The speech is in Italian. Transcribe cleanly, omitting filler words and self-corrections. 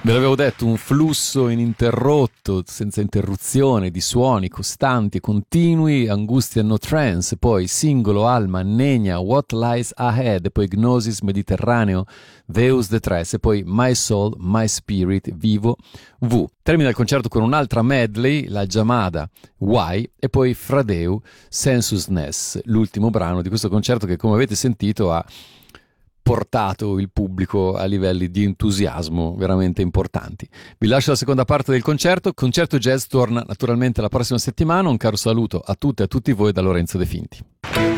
Ve l'avevo detto, un flusso ininterrotto, senza interruzione, di suoni costanti e continui, Angustia no trance, poi singolo Alma, Nenia, What Lies Ahead, e poi Gnosis Mediterraneo, Deus de Tres, e poi My Soul, My Spirit, Vivo, V. Termina il concerto con un'altra medley, la Giamada, Why, e poi Fradeu, Sensuousness, l'ultimo brano di questo concerto che, come avete sentito, ha portato il pubblico a livelli di entusiasmo veramente importanti. Vi lascio la seconda parte del concerto. Concerto Jazz torna naturalmente la prossima settimana. Un caro saluto a tutte e a tutti voi da Lorenzo De Finti.